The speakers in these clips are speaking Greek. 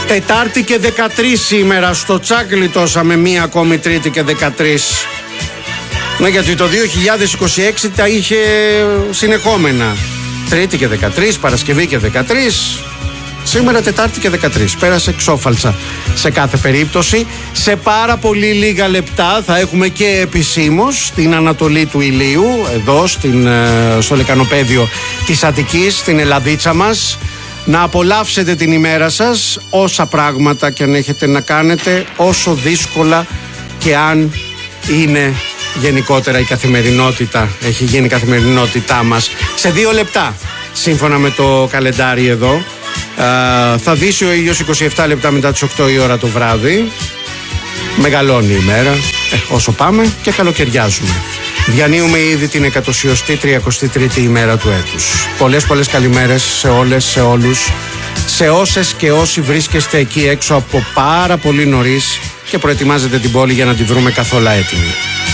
Τετάρτη και 13 σήμερα στο τσακ γλιτώσαμε μία ακόμη Τρίτη και 13. Ναι, γιατί το 2026 τα είχε συνεχόμενα. Τρίτη και 13, Παρασκευή και 13. Σήμερα Τετάρτη και 13. Πέρασε ξόφαλτσα σε κάθε περίπτωση. Σε πάρα πολύ λίγα λεπτά θα έχουμε και επισήμως στην Ανατολή του Ηλίου, εδώ στο λεκανοπέδιο της Αττικής, στην Ελλαδίτσα μας. Να απολαύσετε την ημέρα σας, όσα πράγματα και αν έχετε να κάνετε, όσο δύσκολα και αν είναι γενικότερα η καθημερινότητα, έχει γίνει η καθημερινότητά μας. Σε 2 λεπτά, σύμφωνα με το καλεντάρι εδώ, θα δύσει ο ήλιος 27 λεπτά μετά τις 8 η ώρα το βράδυ. Μεγαλώνει η ημέρα, όσο πάμε και καλοκαιριάζουμε. Διανύουμε ήδη την 133η ημέρα του έτους. Πολλές καλημέρες σε όλες, σε όλους, σε όσες και όσοι βρίσκεστε εκεί έξω από πάρα πολύ νωρίς και προετοιμάζετε την πόλη για να τη βρούμε καθόλου έτοιμη.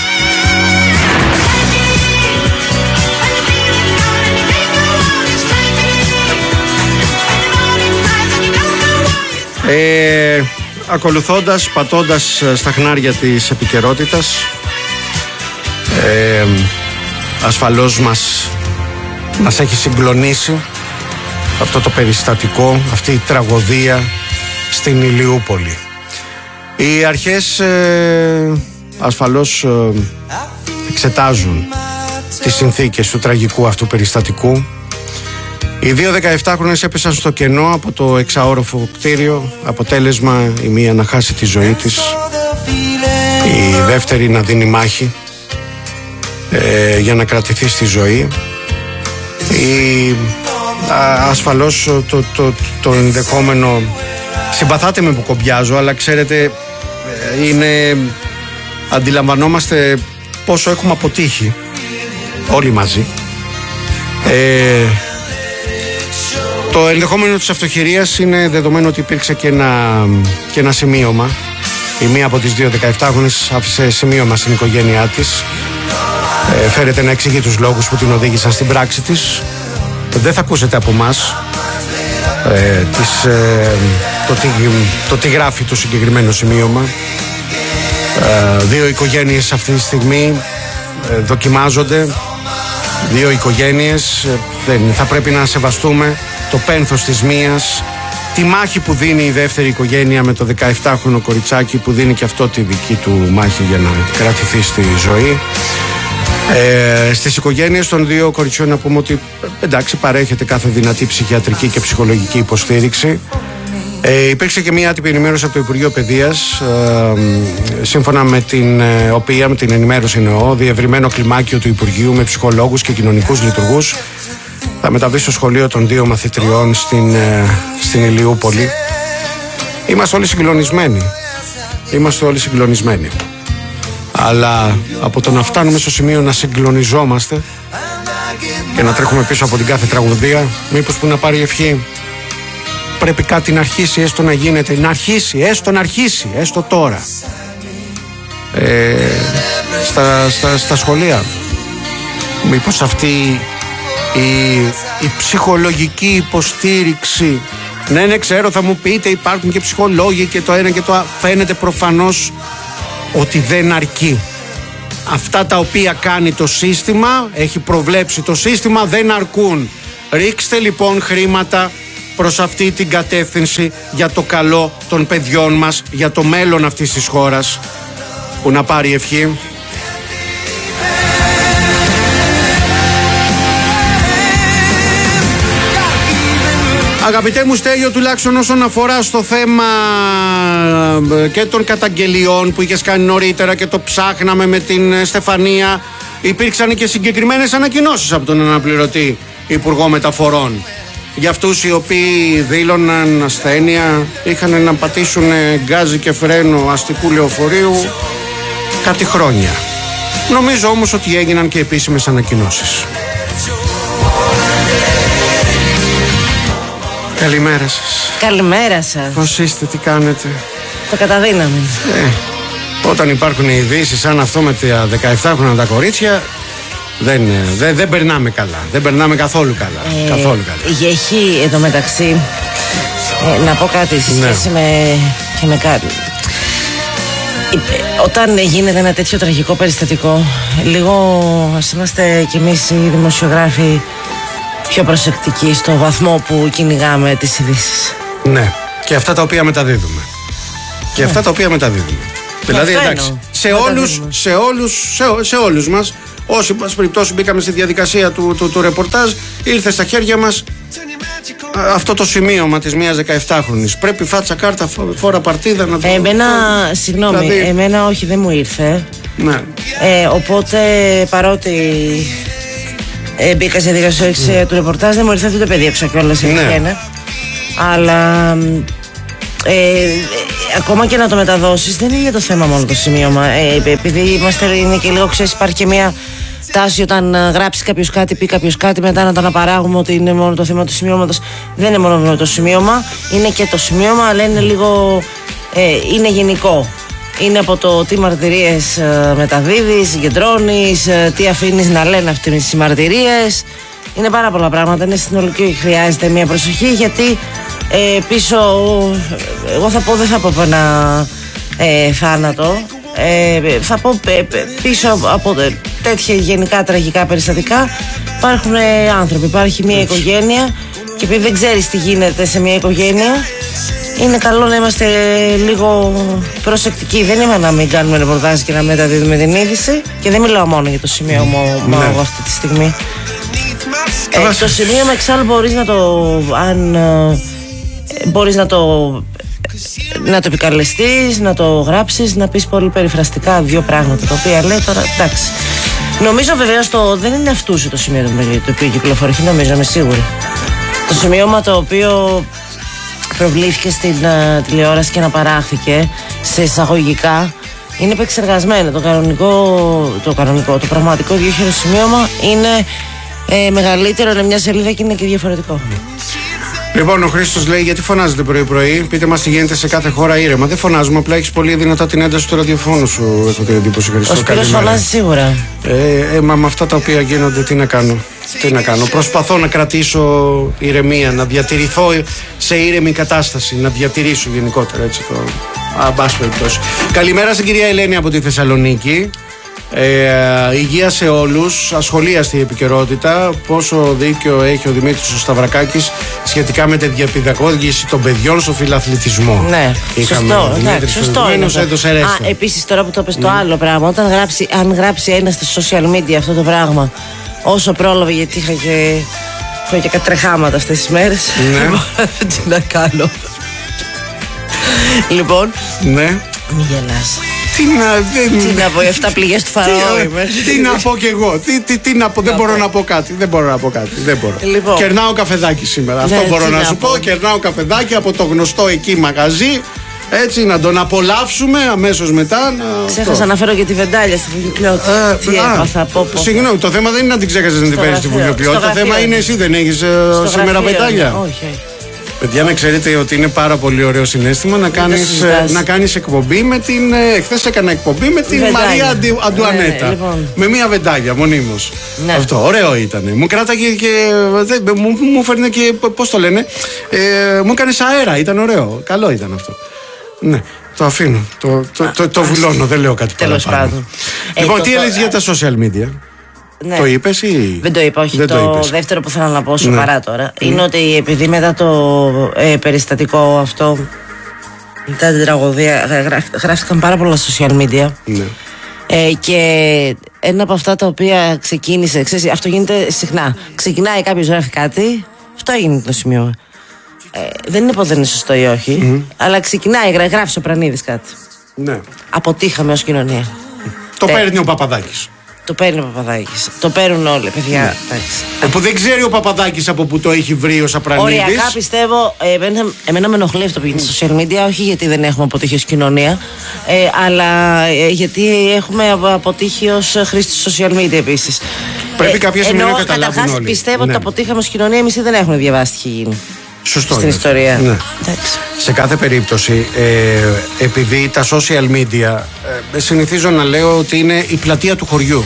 Ακολουθώντας, πατώντας στα χνάρια της επικαιρότητας, ασφαλώς μας έχει συγκλονίσει αυτό το περιστατικό, αυτή η τραγωδία στην Ηλιούπολη. Οι αρχές ασφαλώς εξετάζουν τις συνθήκες του τραγικού αυτού περιστατικού. Οι 2 17χρονες έπεσαν στο κενό από το 6όροφο κτίριο, αποτέλεσμα η μία να χάσει τη ζωή της, η δεύτερη να δίνει μάχη για να κρατηθεί στη ζωή. Ασφαλώς το ενδεχόμενο, συμπαθάτε με που κομπιάζω, αλλά ξέρετε, αντιλαμβανόμαστε πόσο έχουμε αποτύχει όλοι μαζί. Το ενδεχόμενο της αυτοχειρίας είναι δεδομένο ότι υπήρξε και ένα σημείωμα. Η μία από τις 2 17χρονες άφησε σημείωμα στην οικογένειά της. Φέρεται να εξηγεί τους λόγους που την οδήγησαν στην πράξη της. Δεν θα ακούσετε από εμάς το τι γράφει το συγκεκριμένο σημείωμα. 2 οικογένειες αυτή τη στιγμή δοκιμάζονται. 2 οικογένειες. Θα πρέπει να σεβαστούμε το πένθος της μίας, τη μάχη που δίνει η δεύτερη οικογένεια με το 17χρονο κοριτσάκι που δίνει και αυτό τη δική του μάχη για να κρατηθεί στη ζωή. Στις οικογένειες των 2 κοριτσιών να πούμε ότι εντάξει, παρέχεται κάθε δυνατή ψυχιατρική και ψυχολογική υποστήριξη. Υπήρξε και μια άτυπη ενημέρωση από το Υπουργείο Παιδείας, σύμφωνα με την οποία, με την ενημέρωση εννοώ, διευρυμένο κλιμάκιο του Υπουργείου με ψυχολόγους και κοινωνικούς λειτουργούς θα μεταβεί στο σχολείο των 2 μαθητριών στην Ηλιούπολη. Είμαστε όλοι συγκλονισμένοι. Αλλά από το να φτάνουμε στο σημείο να συγκλονιζόμαστε και να τρέχουμε πίσω από την κάθε τραγωδία, μήπως που να πάρει ευχή, πρέπει κάτι να αρχίσει, έστω να γίνεται, να αρχίσει, έστω τώρα. Στα σχολεία. Μήπως αυτή η ψυχολογική υποστήριξη, ναι ξέρω θα μου πείτε υπάρχουν και ψυχολόγοι και το ένα και το άλλο, φαίνεται προφανώς ότι δεν αρκεί. Αυτά τα οποία κάνει το σύστημα, έχει προβλέψει το σύστημα, δεν αρκούν. Ρίξτε λοιπόν χρήματα προς αυτή την κατεύθυνση για το καλό των παιδιών μας, για το μέλλον αυτής της χώρας, που να πάρει ευχή. Αγαπητέ μου Στέλιο, τουλάχιστον όσον αφορά στο θέμα και των καταγγελιών που είχες κάνει νωρίτερα και το ψάχναμε με την Στεφανία, υπήρξαν και συγκεκριμένες ανακοινώσεις από τον αναπληρωτή Υπουργό Μεταφορών. Για αυτούς οι οποίοι δήλωναν ασθένεια, είχαν να πατήσουν γκάζι και φρένο αστικού λεωφορείου κάτι χρόνια. Νομίζω όμως ότι έγιναν και επίσημες ανακοινώσεις. Καλημέρα σας. Καλημέρα σας. Πώς είστε, τι κάνετε? Το καταδύναμε. Όταν υπάρχουν ειδήσεις σαν αυτό με τα 17χρονα τα κορίτσια, δεν περνάμε καλά. Δεν περνάμε καθόλου καλά. Η Γεχή εδώ μεταξύ Να πω κάτι σε σχέση με κάτι. Όταν γίνεται ένα τέτοιο τραγικό περιστατικό, λίγο ας είμαστε κι εμείς οι δημοσιογράφοι πιο προσεκτικοί στο βαθμό που κυνηγάμε τις ειδήσεις. Ναι, και αυτά τα οποία μεταδίδουμε. Δηλαδή, εντάξει, σε όλους μας, όσοι μας περιπτώσει μπήκαμε στη διαδικασία του ρεπορτάζ, ήρθε στα χέρια μας αυτό το σημείωμα της μιας 17χρονης. Πρέπει φάτσα κάρτα, φόρα παρτίδα να το... Εμένα όχι, δεν μου ήρθε. Ναι. Οπότε παρότι μπήκα σε διαδικασία του ρεπορτάζ, δεν μου ήρθε, το παιδί έξω κιόλας. Ναι. Αλλά ακόμα και να το μεταδώσεις, δεν είναι για το θέμα μόνο το σημείωμα. Επειδή είναι και λίγο, ξέρεις, υπάρχει και μια τάση όταν γράψει κάποιος κάτι, πει κάποιος κάτι, μετά να το αναπαράγουμε ότι είναι μόνο το θέμα του σημείωματος. Δεν είναι μόνο το σημείωμα, είναι και το σημείωμα, αλλά είναι λίγο, είναι γενικό. Είναι από το τι μαρτυρίες μεταδίδεις, συγκεντρώνεις, τι αφήνεις να λένε αυτές τις μαρτυρίες. Είναι πάρα πολλά πράγματα, είναι συνολική, χρειάζεται μια προσοχή, γιατί πίσω, εγώ θα πω, δεν θα πω ένα θάνατο, θα πω πίσω από τέτοια γενικά τραγικά περιστατικά υπάρχουν άνθρωποι, υπάρχει μια οικογένεια, και επειδή δεν ξέρεις τι γίνεται σε μια οικογένεια, είναι καλό να είμαστε λίγο προσεκτικοί. Δεν είμαι να μην κάνουμε ρεπορτάζ και να μεταδίδουμε την είδηση, και δεν μιλάω μόνο για το σημείωμα αυτή τη στιγμή. Το σημείωμα εξάλλου μπορείς να το, αν μπορείς να το επικαλεστείς, να το γράψεις, να πεις πολύ περιφραστικά δύο πράγματα τα οποία λέει τώρα, εντάξει. Νομίζω βεβαίως δεν είναι αυτούσιο το σημείο το οποίο κυκλοφορεί, νομίζω, είμαι σίγουρη. Το σημείωμα το οποίο προβλήθηκε στην τηλεόραση και αναπαράχθηκε σε εισαγωγικά είναι επεξεργασμένο. Το πραγματικό διόχειρο σημείωμα είναι μεγαλύτερο, είναι μια σελίδα και είναι και διαφορετικό. Λοιπόν, ο Χρήστος λέει: γιατί φωνάζετε πρωί-πρωί? Πείτε μας τι γίνεται σε κάθε χώρα ήρεμα. Δεν φωνάζουμε, απλά έχεις πολύ δυνατά την ένταση του ραδιοφώνου σου. Έχω την εντύπωση, Χρήστο. Ο Σπύρος φωνάζει σίγουρα. Μα με αυτά τα οποία γίνονται, τι να κάνω. Προσπαθώ να κρατήσω ηρεμία, να διατηρηθώ σε ήρεμη κατάσταση, να διατηρήσω γενικότερα έτσι το. Μπας περιπτώσει. Καλημέρα στην κυρία Ελένη από τη Θεσσαλονίκη. Υγεία σε όλους, ασχολίαστη η επικαιρότητα. Πόσο δίκιο έχει ο Δημήτρης ο Σταυρακάκης σχετικά με τη διαπαιδαγώγηση των παιδιών στο φιλαθλητισμό. Ναι, σωστό είναι. Επίσης, τώρα που το πες το άλλο πράγμα, αν γράψει ένα στα social media αυτό το πράγμα, όσο πρόλαβε, γιατί είχα και κάτι τρεχάματα αυτές τις μέρες. Ναι. Τι να κάνω. Λοιπόν, ναι. Μην γελάς. Τι να πω, 7 πληγές του Φαραώ είμαι. Τι να πω κι εγώ, τι να πω, δεν μπορώ να πω κάτι. Λοιπόν. Κερνάω καφεδάκι σήμερα, αυτό μπορώ να σου πω. Κερνάω καφεδάκι από το γνωστό εκεί μαγαζί. Έτσι, να τον απολαύσουμε αμέσως μετά. Ξέχασα να φέρω και τη βεντάλια στη Βουλιοπλιότητα. Τι έπαθα, συγγνώμη, το θέμα δεν είναι να την ξέχασες να την φέρεις στη Βουλιοπλιότητα. Το θέμα είναι εσύ δεν έχεις σήμερα βεντάλια. Όχι. Παιδιά, να ξέρετε ότι είναι πάρα πολύ ωραίο συναίσθημα να κάνεις εκπομπή με την. Χθες έκανα εκπομπή με την Μαρία Αντουανέτα. Λοιπόν. Με μία βεντάλια μονίμως. Ναι. Αυτό, ωραίο ήταν. Μου κράταγε και. Μου φέρνει και. Πώς το λένε. Μου έκανε αέρα, ήταν ωραίο. Καλό ήταν αυτό. Ναι. Το αφήνω. Το βουλώνω, δεν λέω κάτι τέλος πάντων. Λοιπόν, τι έλεγες για τα social media? Ναι. Το είπες ή? Δεν το είπα, όχι. Το δεύτερο που θέλω να πω σοβαρά τώρα είναι ότι επειδή μετά το περιστατικό αυτό, μετά την τραγωδία, γράφτηκαν πάρα πολλά social media. Ναι. Και ένα από αυτά τα οποία ξεκίνησε, ξέρεις, αυτό γίνεται συχνά. Ξεκινάει κάποιος, γράφει κάτι, αυτό έγινε το σημείο. Δεν είναι πως δεν είναι σωστό ή όχι, αλλά ξεκινάει, γράφει ο Πρανίδης κάτι. Ναι. Αποτύχαμε ως κοινωνία. Το παίρνει ο Παπαδάκης. Το παίρνει ο Παπαδάκης. Το παίρνουν όλοι, παιδιά. Ναι. Που δεν ξέρει ο Παπαδάκης από που το έχει βρει ο Σαπρανίδης. Οριακά πιστεύω. Εμένα με ενοχλεί αυτό που γίνεται στα social media. Όχι γιατί δεν έχουμε αποτύχει ως κοινωνία, αλλά γιατί έχουμε αποτύχει ως χρήστες social media επίσης. Πρέπει κάποια στιγμή να καταλάβουν καταρχάς, όλοι. πιστεύω ότι το αποτύχαμε ως κοινωνία. Εμείς δεν έχουμε διαβάσει τι έχει γίνει. Σωστό. Στην ιστορία. Ναι. Σε κάθε περίπτωση, επειδή τα social media συνηθίζω να λέω ότι είναι η πλατεία του χωριού.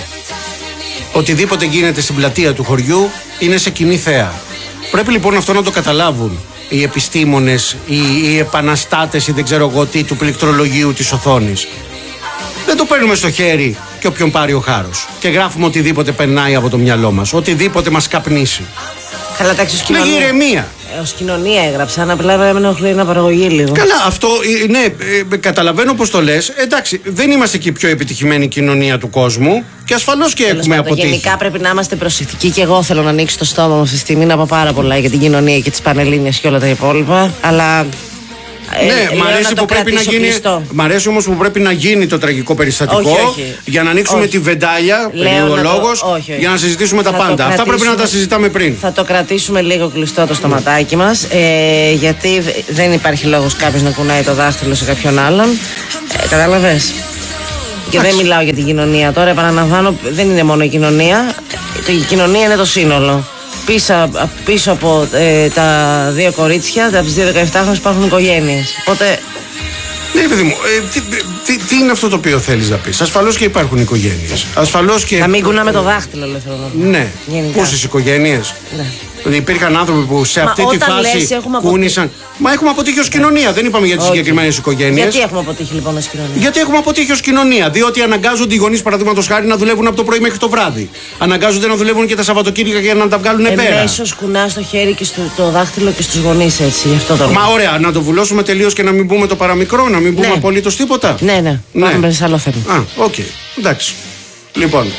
Οτιδήποτε γίνεται στην πλατεία του χωριού είναι σε κοινή θέα. Πρέπει λοιπόν αυτό να το καταλάβουν οι επιστήμονες, οι επαναστάτες ή δεν ξέρω εγώ τι του πληκτρολογίου της οθόνης. Δεν το παίρνουμε στο χέρι και όποιον πάρει ο χάρος. Και γράφουμε οτιδήποτε περνάει από το μυαλό μας, οτιδήποτε μας καπνίσει. Καλά, εντάξει, ως κοινωνία. Με ηρεμία. Ως κοινωνία έγραψα, απλά με ενοχλεί να παραγωγή λίγο. Καλά, αυτό, ναι, καταλαβαίνω πως το λες. Εντάξει, δεν είμαστε και η πιο επιτυχημένη κοινωνία του κόσμου και ασφαλώς και έχουμε αποτύχει. Γενικά πρέπει να είμαστε προσεκτικοί και εγώ θέλω να ανοίξω το στόμα μου αυτή τη στιγμή να πω πάρα πολλά για την κοινωνία και τις Πανελλήνιες και όλα τα υπόλοιπα. Αλλά. Ναι, μ' αρέσει όμως που πρέπει να γίνει το τραγικό περιστατικό. Όχι. Για να ανοίξουμε τη βεντάλια, περιοδολόγος, για να συζητήσουμε τα πάντα. Αυτά πρέπει να τα συζητάμε πριν. Θα το κρατήσουμε λίγο κλειστό το στοματάκι μας, γιατί δεν υπάρχει λόγος κάποιος να κουνάει το δάχτυλο σε κάποιον άλλον. Κατάλαβες. Και δεν μιλάω για την κοινωνία τώρα, επαναλαμβάνω, δεν είναι μόνο η κοινωνία. Η κοινωνία είναι το σύνολο. Πίσω από τα δύο κορίτσια, από τις δύο 17χρονες υπάρχουν οικογένειες. Οπότε. Ναι, παιδί μου, τι είναι αυτό το οποίο θέλεις να πεις? Ασφαλώς και υπάρχουν οικογένειες. Ασφαλώς και. Να μην κουνάμε το δάχτυλο, λέω, θέλω να πω. Ναι. Πόσες οικογένειες? Ναι. Υπήρχαν άνθρωποι που σε αυτή τη φάση κούνησαν. Μα έχουμε αποτύχει ως κοινωνία. Δεν είπαμε για τις συγκεκριμένες οικογένειες. Γιατί έχουμε αποτύχει λοιπόν ως κοινωνία? Γιατί έχουμε αποτύχει ως κοινωνία. Διότι αναγκάζονται οι γονείς, παραδείγματος χάρη, να δουλεύουν από το πρωί μέχρι το βράδυ. Αναγκάζονται να δουλεύουν και τα Σαββατοκύριακα για να τα βγάλουν πέρα. Εμέσως κουνά στο χέρι και το δάχτυλο και στους γονείς, έτσι. Γι' αυτό το. Μα ωραία, να το βουλώσουμε τελείως και να μην πούμε το παραμικρό, να μην πούμε απολύτως τίποτα. Ναι. Πάμε σε άλλο θέμα. Οκ. Εντάξει. Λοιπόν,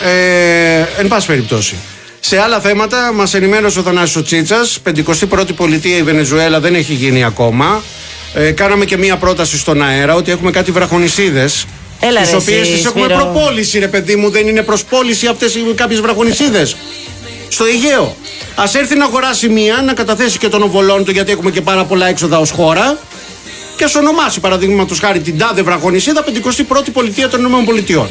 εν πάση περιπτώσει. Σε άλλα θέματα, μας ενημέρωσε ο Θανάσης Τσίτσας. 51η πολιτεία η Βενεζουέλα δεν έχει γίνει ακόμα. Κάναμε και μία πρόταση στον αέρα ότι έχουμε κάτι βραχονισίδες. Τις οποίες τις έχουμε προπόληση, ρε παιδί μου. Δεν είναι προσπόληση αυτές οι κάποιες βραχονισίδες στο Αιγαίο. Ας έρθει να αγοράσει μία, να καταθέσει και τον οβολόν του, γιατί έχουμε και πάρα πολλά έξοδα ως χώρα. Και ας ονομάσει, παραδείγματος χάρη, την τάδε βραχονισίδα 51η πολιτεία των ΗΠΑ.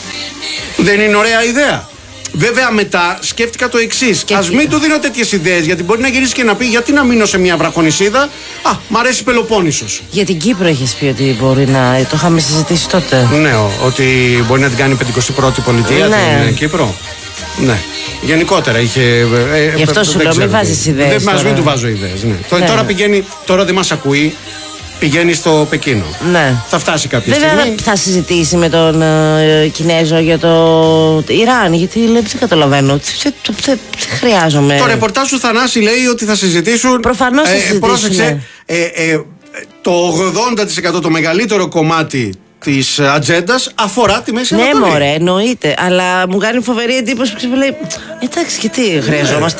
Δεν είναι ωραία ιδέα? Βέβαια, μετά σκέφτηκα το εξής. Ας μην του δίνω τέτοιες ιδέες, γιατί μπορεί να γυρίσει και να πει: γιατί να μείνω σε μια βραχονισίδα? Μ' αρέσει Πελοπόννησος. Για την Κύπρο έχεις πει ότι μπορεί να. Το είχαμε συζητήσει τότε. Ναι, ότι μπορεί να την κάνει 51η πολιτεία την Κύπρο. Ναι. Γενικότερα είχε. Γι' αυτό σου λέω: μην βάζεις ιδέες. Μην του βάζω ιδέες. Ναι. Τώρα πηγαίνει, τώρα δεν μας ακούει. Πηγαίνει στο Πεκίνο. Ναι. Θα φτάσει κάποια στιγμή. Βέβαια θα συζητήσει με τον Κινέζο για το Ιράν. Γιατί λέει, δεν καταλαβαίνω. Δεν χρειάζομαι. Το ρεπορτάζ του Θανάση λέει ότι θα συζητήσουν. Προφανώς θα συζητήσουν. Πρόσεξε. Το 80% το μεγαλύτερο κομμάτι της ατζέντας αφορά τη Μέση Ανατολή. Ναι, μωρέ, εννοείται. Αλλά μου κάνει φοβερή εντύπωση που λέει: εντάξει, και τι χρειαζόμαστε.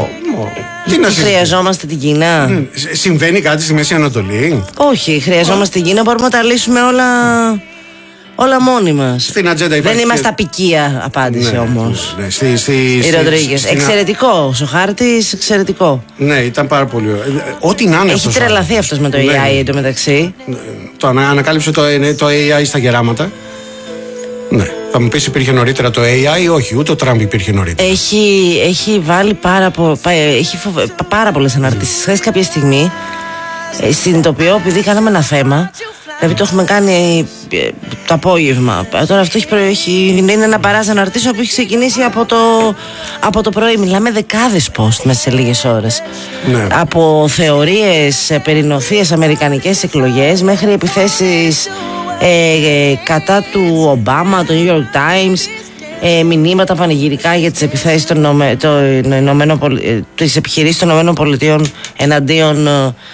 Τι χρειαζόμαστε την Κίνα? Συμβαίνει κάτι στη Μέση Ανατολή? Όχι, χρειαζόμαστε την Κίνα. Μπορούμε να τα λύσουμε όλα μόνοι μας. Στην ατζέντα υπάρχει. Δεν είμαστε απικία, απάντησε όμως. Ναι, η Ροντρίγκες. Εξαιρετικό. Ο χάρτης, εξαιρετικό. Ναι, ήταν πάρα πολύ ωραίο. Ό,τι να είναι. Έχει τρελαθεί αυτός με το AI εντωμεταξύ. Το ανακάλυψε το AI στα γεράματα. Ναι. Θα μου πεις, υπήρχε νωρίτερα το AI? Όχι, ούτε ο Τραμπ υπήρχε νωρίτερα. Έχει βάλει πάρα πολλές αναρτήσεις. Χθες κάποια στιγμή συνειδητοποιώ, επειδή κάναμε ένα θέμα, δηλαδή το έχουμε κάνει το απόγευμα. Τώρα αυτό είναι ένα παράζ αναρτήσεων που έχει ξεκινήσει από το πρωί. Μιλάμε δεκάδες post μέσα σε λίγες ώρες. Ναι. Από θεωρίες περί νοθείας αμερικανικές εκλογές μέχρι επιθέσεις κατά του Ομπάμα, το New York Times, μηνύματα πανηγυρικά για τις επιθέσεις της επιχειρήσης των ΗΠΑ εναντίον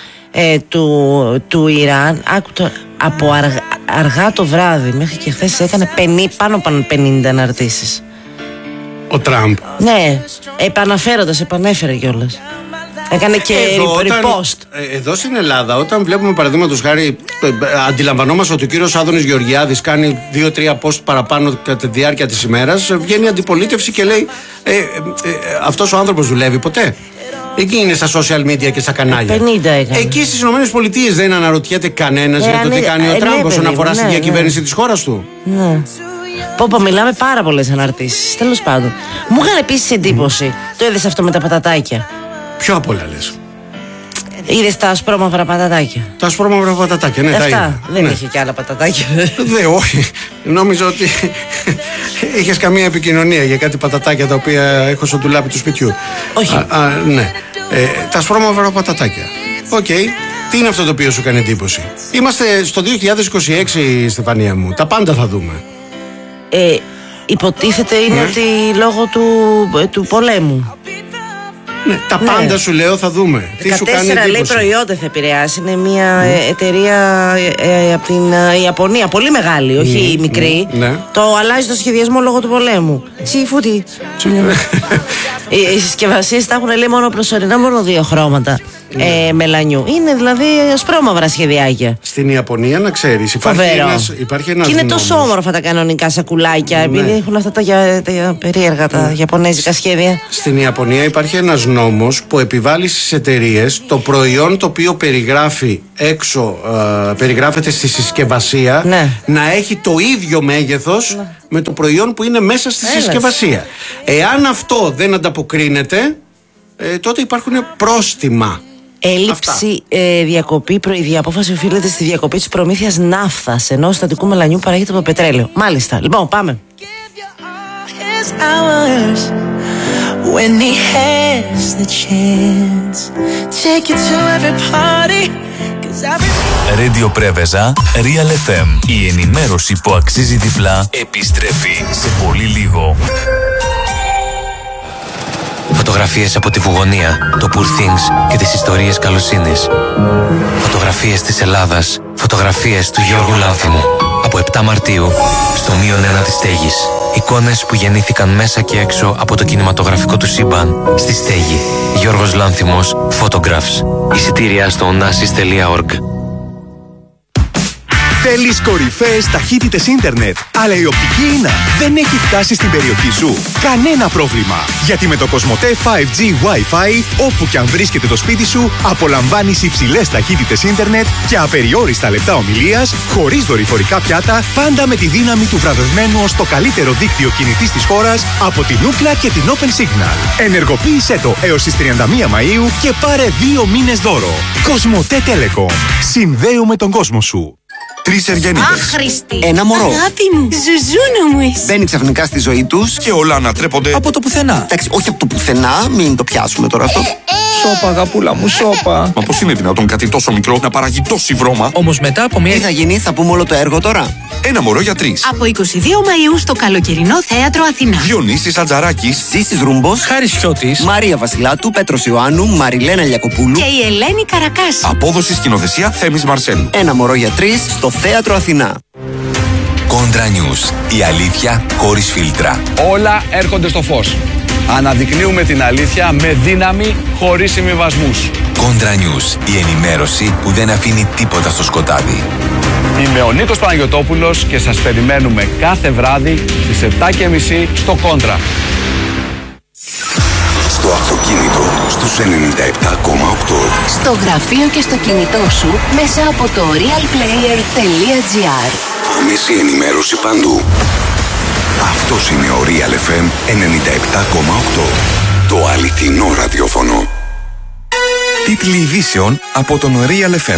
του Ιράν. Από αργά το βράδυ μέχρι και χθες έκανε πάνω από 50 αναρτήσεις. Ο Τραμπ. Ναι, επανέφερε κιόλας. Έκανε και repost. Εδώ στην Ελλάδα, όταν βλέπουμε παραδείγματος χάρη, αντιλαμβανόμαστε ότι ο κύριος Άδωνης Γεωργιάδης κάνει 2-3 post παραπάνω κατά τη διάρκεια της ημέρας, βγαίνει αντιπολίτευση και λέει: αυτός ο άνθρωπος δουλεύει ποτέ? Εκεί είναι στα social media και στα κανάλια. 50 έκανε. Εκεί στις ΗΠΑ δεν αναρωτιέται κανένας για το τι κάνει ο Τραμπ όσον αφορά στη διακυβέρνηση της χώρας του? Ναι. Μιλάμε πάρα πολλές αναρτήσεις. Τέλος πάντων. Μου έκανε επίσης εντύπωση. Το είδες αυτό με τα πατατάκια? Ποιο απ' όλα λες? Είδες τα ασπρόμαυρα πατατάκια? Τα ασπρόμαυρα πατατάκια, ναι, τα είδα. Δεν είχε και άλλα πατατάκια. Όχι. Νόμιζα ότι είχες καμία επικοινωνία για κάτι πατατάκια τα οποία έχω στο ντουλάπι του σπιτιού. Όχι. Ναι. Τα ασπρόμαυρα πατατάκια. Οκ. Τι είναι αυτό το οποίο σου κάνει εντύπωση? Είμαστε στο 2026, Στεφανία μου. Τα πάντα θα δούμε. Υποτίθεται είναι ότι λόγω του πολέμου. Ναι, τα πάντα σου λέω θα δούμε. Τι σου κάνει εντύπωση? 14 λέει προϊόντα θα επηρεάσει. Είναι μια εταιρεία από την Ιαπωνία. Πολύ μεγάλη, όχι μικρή. Το αλλάζει το σχεδιασμό λόγω του πολέμου. Τσιφούτι. Οι συσκευασίες τα έχουν λέει μόνο προσωρινά, μόνο 2 χρώματα μελανιού. Είναι δηλαδή ασπρόμαυρα σχεδιάκια. Στην Ιαπωνία, να ξέρεις, υπάρχει ένας και είναι τόσο όμορφα τα κανονικά σακουλάκια, επειδή έχουν αυτά τα περίεργα τα ιαπωνέζικα σχέδια. Στην Ιαπωνία υπάρχει ένας νόμος που επιβάλλει στις εταιρείες το προϊόν το οποίο περιγράφει έξω, περιγράφεται στη συσκευασία, να έχει το ίδιο μέγεθος με το προϊόν που είναι μέσα στη συσκευασία. Εάν αυτό δεν ανταποκρίνεται, τότε υπάρχουν πρόστιμα. Έλλειψη διακοπή, η απόφαση οφείλεται στη διακοπή της προμήθειας ναύθας, ενώ στατικού μελανιού παράγεται από πετρέλαιο. Μάλιστα. Λοιπόν, πάμε. Radio Πρέβεζα, Real FM. Η ενημέρωση που αξίζει διπλά επιστρέφει σε πολύ λίγο. Φωτογραφίες από τη Βουγωνία, το Poor Things και τις ιστορίες καλοσύνης. Φωτογραφίες της Ελλάδας, φωτογραφίες του Γιώργου Λάνθιμου. Από 7 Μαρτίου, στο -1 της Στέγης. Εικόνες που γεννήθηκαν μέσα και έξω από το κινηματογραφικό του σύμπαν. Στη Στέγη. Γιώργος Λάνθιμος, Photographs. Εισιτήρια στο onassis.org. Θέλεις κορυφαίες ταχύτητες ίντερνετ, αλλά η οπτική ίνα δεν έχει φτάσει στην περιοχή σου? Κανένα πρόβλημα, γιατί με το Κοσμοτέ 5G Wi-Fi, όπου και αν βρίσκεται το σπίτι σου, απολαμβάνεις υψηλές ταχύτητες ίντερνετ και απεριόριστα λεπτά ομιλίας, χωρίς δορυφορικά πιάτα, πάντα με τη δύναμη του βραβευμένου ως το καλύτερο δίκτυο κινητής της χώρας από την Ookla και την Open Signal. Ενεργοποίησέ το έως τις 31 Μαΐου και πάρε 2 μήνες δώρο. Κοσμοτέ Telecom. Συνδέουμε τον κόσμο σου. 3 Εργένιδες. Άχρηστη. Ένα μωρό. Αγάπη μου. Ζουζούνα μου είσαι. Μπαίνει ξαφνικά στη ζωή τους και όλα ανατρέπονται από το πουθενά. Εντάξει, όχι από το πουθενά, μην το πιάσουμε τώρα αυτό. Σώπα, αγαπούλα μου, σώπα. Μα πώς είναι δυνατόν κάτι τόσο μικρό να παράγει τόση βρώμα? Όμως μετά από μία. Τι θα γίνει, θα πούμε όλο το έργο τώρα. Ένα μωρό για 3. Από 22 Μαΐου στο καλοκαιρινό θέατρο Αθηνά. Διονύσης Ατζαράκης, Ζήσης Ρούμπος, Χάρης Χιώτης, Μαρία Βασιλάτου, Πέτρος Ιωάννου, Μαριλένα Λιακοπούλου και η Ελένη Καρακάση. Απόδοση σκηνοθεσία Θέμης Μαρσέλου. Ένα μωρό για 3 στο θέατρο Αθηνά. Κόντρα News. Η αλήθεια χωρίς φίλτρα. Όλα έρχονται στο φως. Αναδεικνύουμε την αλήθεια με δύναμη, χωρίς συμβιβασμούς. Κόντρα News. Η ενημέρωση που δεν αφήνει τίποτα στο σκοτάδι. Είμαι ο Νίκος Παναγιωτόπουλος και σας περιμένουμε κάθε βράδυ στις 7:30 στο Κόντρα. Στο αυτοκίνητο στους 97,8. Στο γραφείο και στο κινητό σου μέσα από το realplayer.gr. Άμεση ενημέρωση παντού. Αυτός είναι ο Real FM 97,8. Το αληθινό ραδιόφωνο. Τίτλοι ειδήσεων από τον Real FM.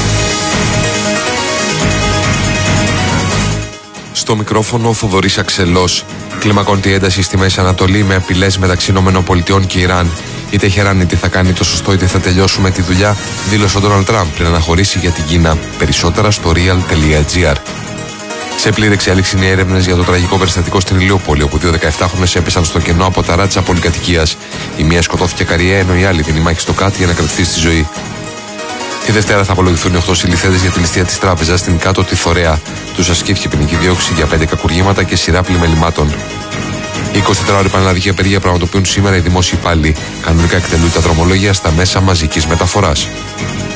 Στο μικρόφωνο ο Θοδωρής Αξελός. Κλιμακώνεται η ένταση στη Μέση Ανατολή με απειλές μεταξύ ΗΠΑ και Ιράν. Είτε Χεράν είτε θα κάνει το σωστό είτε θα τελειώσουμε τη δουλειά, δήλωσε ο Ντόναλντ Τραμπ πριν αναχωρήσει για την Κίνα. Περισσότερα στο real.gr. Σε πλήρη εξέλιξη είναι οι έρευνες για το τραγικό περιστατικό στην Ηλιούπολη, όπου 2 17χρονες έπεσαν στο κενό από ταράτσα πολυκατοικίας. Η μία σκοτώθηκε καριέ, ενώ η άλλη δίνει μάχη στο κάτω για να κρατηθεί στη ζωή. Τη Δευτέρα θα απολογηθούν οι 8 συλληφθέντες για την ληστεία της τράπεζας στην κάτω τη Φορέα. Τους ασκήθηκε ποινική δίωξη για 5 κακουργήματα και σειρά πλημελημάτων. 24ωρη πανελλαδική απεργία πραγματοποιούν σήμερα οι δημόσιοι υπάλληλοι. Κανονικά εκτελούν τα δρομολόγια στα μέσα μαζικής μεταφοράς.